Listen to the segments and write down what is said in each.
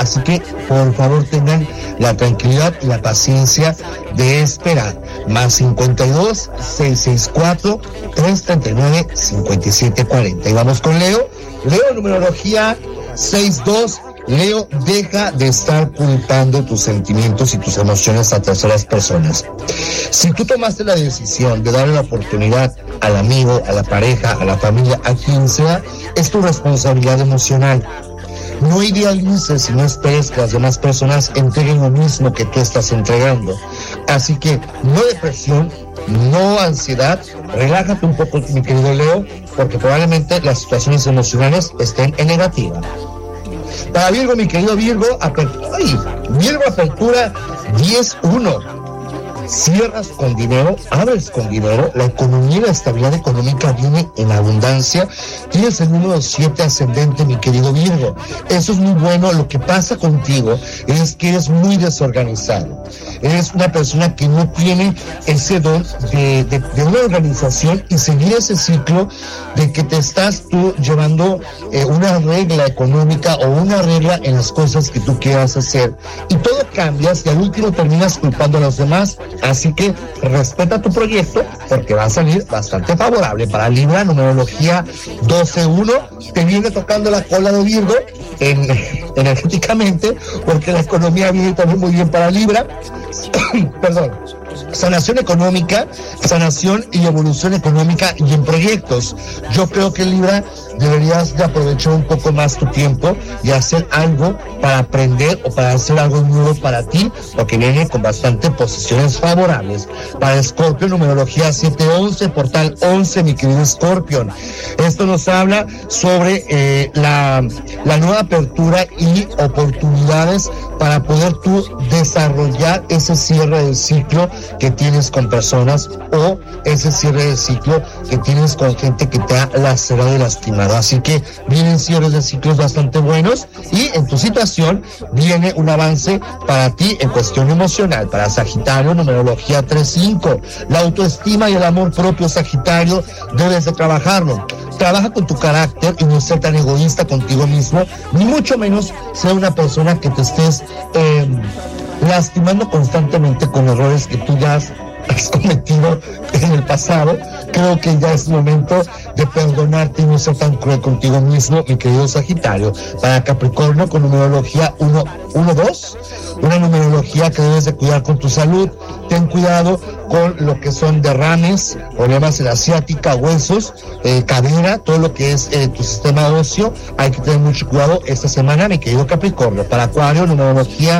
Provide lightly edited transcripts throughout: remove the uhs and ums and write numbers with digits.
así que por favor tengan la tranquilidad y la paciencia de esperar. Más 52 664 339 5740. Y vamos con Leo. Leo, numerología 62. Leo, deja de estar culpando tus sentimientos y tus emociones a terceras personas. Si tú tomaste la decisión de darle la oportunidad al amigo, a la pareja, a la familia, a quien sea, es tu responsabilidad emocional. No idealices y no esperes que las demás personas entreguen lo mismo que tú estás entregando. Así que no depresión, no ansiedad, relájate un poco, mi querido Leo, porque probablemente las situaciones emocionales estén en negativa. Para Virgo, mi querido Virgo, Virgo apertura 10-1. Cierras con dinero, abres con dinero, la economía y la estabilidad económica viene en abundancia. Tienes el número 7 ascendente, mi querido Virgo. Eso es muy bueno. Lo que pasa contigo es que eres muy desorganizado. Eres una persona que no tiene ese don de una organización y seguir ese ciclo de que te estás tú llevando una regla económica o una regla en las cosas que tú quieras hacer. Y todo cambias y al último terminas culpando a los demás. Así que respeta tu proyecto porque va a salir bastante favorable. Para Libra, numerología 12-1, te viene tocando la cola de Virgo energéticamente, porque la economía viene también muy bien para Libra. Perdón. Sanación económica, sanación y evolución económica y en proyectos. Yo creo que Libra deberías de aprovechar un poco más tu tiempo y hacer algo para aprender o para hacer algo nuevo para ti, porque viene con bastante posiciones favorables. Para Escorpio, numerología 7-11, portal 11, mi querido Escorpión. Esto nos habla sobre la nueva apertura y oportunidades para poder tú desarrollar ese cierre del ciclo que tienes con personas o ese cierre de ciclo que tienes con gente que te ha lacerado y lastimado. Así que vienen cierres de ciclos bastante buenos y en tu situación viene un avance para ti en cuestión emocional. Para Sagitario, numerología 3-5, la autoestima y el amor propio, Sagitario, debes de trabajarlo. Trabaja con tu carácter y no ser tan egoísta contigo mismo, ni mucho menos ser una persona que te estés lastimando constantemente con errores que tú ya has cometido en el pasado. Creo que ya es momento de perdonarte y no ser tan cruel contigo mismo, mi querido Sagitario. Para Capricornio, con numerología 1-2, una numerología que debes de cuidar con tu salud. Ten cuidado con lo que son derrames, problemas en la ciática, huesos, cadera, todo lo que es tu sistema óseo. Hay que tener mucho cuidado esta semana, mi querido Capricornio. Para Acuario, numerología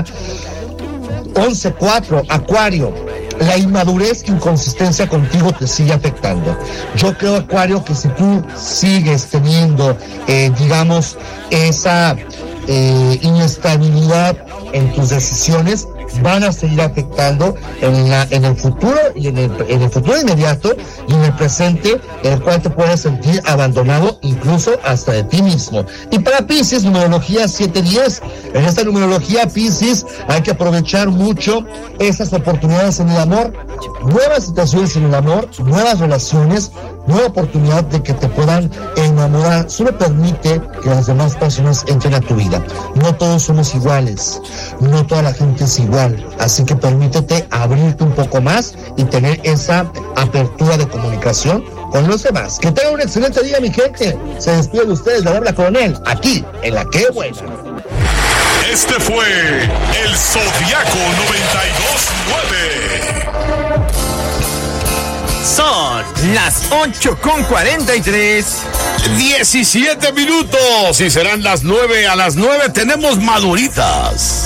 11-4, Acuario, la inmadurez, inconsistencia contigo te sigue afectando. Yo creo, Acuario, que si tú sigues teniendo, digamos, esa inestabilidad en tus decisiones, van a seguir afectando en el futuro y en el futuro inmediato y en el presente, en el cual te puedes sentir abandonado incluso hasta de ti mismo. Y para Piscis, numerología 7-10, en esta numerología Piscis hay que aprovechar mucho esas oportunidades en el amor, nuevas situaciones en el amor, nuevas relaciones, nueva oportunidad de que te puedan enamorar. Solo permite que las demás personas entren a tu vida. No todos somos iguales, no toda la gente es igual, así que permítete abrirte un poco más y tener esa apertura de comunicación con los demás. Que tengan un excelente día, mi gente. Se despide de ustedes, la Habla Coronel, aquí en La Qué Buena. Este fue el Zodiaco 92.9. Son las 8:43. 17 minutos y serán las 9. A las 9 tenemos Maduritas.